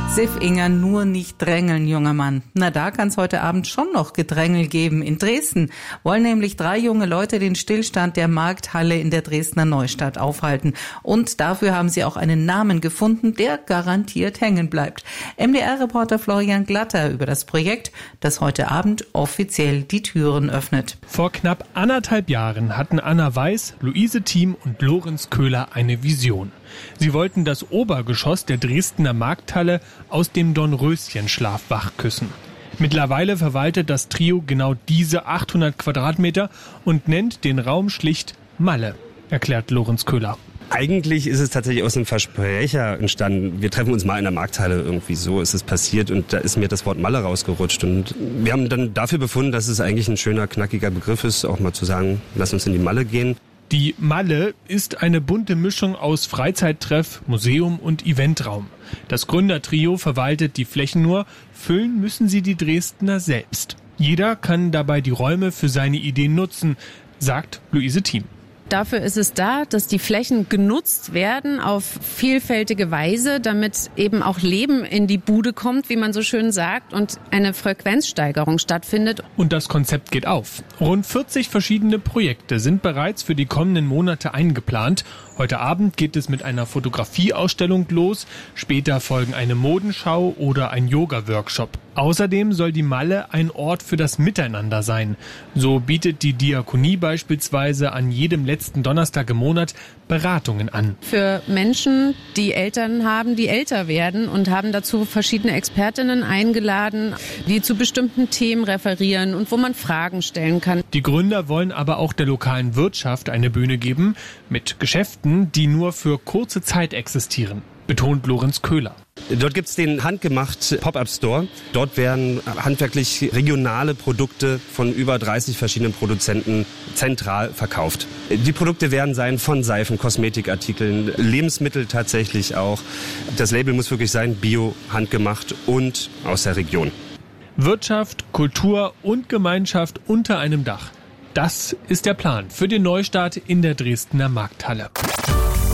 Siffinger, nur nicht drängeln, junger Mann. Na, da kann es heute Abend schon noch Gedrängel geben. In Dresden wollen nämlich 3 junge Leute den Stillstand der Markthalle in der Dresdner Neustadt aufhalten. Und dafür haben sie auch einen Namen gefunden, der garantiert hängen bleibt. MDR-Reporter Florian Glatter über das Projekt, das heute Abend offiziell die Türen öffnet. Vor knapp 1,5 Jahren hatten Anna Weiß, Luise Thiem und Lorenz Köhler eine Vision. Sie wollten das Obergeschoss der Dresdner Markthalle aus dem Dornröschenschlaf wachküssen. Mittlerweile verwaltet das Trio genau diese 800 Quadratmeter und nennt den Raum schlicht Malle, erklärt Lorenz Köhler. Eigentlich ist es tatsächlich aus einem Versprecher entstanden. Wir treffen uns mal in der Markthalle, irgendwie so ist es passiert und da ist mir das Wort Malle rausgerutscht. Und wir haben dann dafür befunden, dass es eigentlich ein schöner, knackiger Begriff ist, auch mal zu sagen, lass uns in die Malle gehen. Die Malle ist eine bunte Mischung aus Freizeittreff, Museum und Eventraum. Das Gründertrio verwaltet die Flächen nur, füllen müssen sie die Dresdner selbst. Jeder kann dabei die Räume für seine Ideen nutzen, sagt Luise Thiem. Dafür ist es da, dass die Flächen genutzt werden auf vielfältige Weise, damit eben auch Leben in die Bude kommt, wie man so schön sagt, und eine Frequenzsteigerung stattfindet. Und das Konzept geht auf. Rund 40 verschiedene Projekte sind bereits für die kommenden Monate eingeplant. Heute Abend geht es mit einer Fotografieausstellung los. Später folgen eine Modenschau oder ein Yoga-Workshop. Außerdem soll die Malle ein Ort für das Miteinander sein. So bietet die Diakonie beispielsweise an jedem letzten Donnerstag im Monat Beratungen an. Für Menschen, die Eltern haben, die älter werden, und haben dazu verschiedene Expertinnen eingeladen, die zu bestimmten Themen referieren und wo man Fragen stellen kann. Die Gründer wollen aber auch der lokalen Wirtschaft eine Bühne geben, mit Geschäften, die nur für kurze Zeit existieren, betont Lorenz Köhler. Dort gibt's den handgemacht Pop-Up-Store. Dort werden handwerklich regionale Produkte von über 30 verschiedenen Produzenten zentral verkauft. Die Produkte werden sein von Seifen, Kosmetikartikeln, Lebensmittel tatsächlich auch. Das Label muss wirklich sein, bio, handgemacht und aus der Region. Wirtschaft, Kultur und Gemeinschaft unter einem Dach. Das ist der Plan für den Neustart in der Dresdner Markthalle.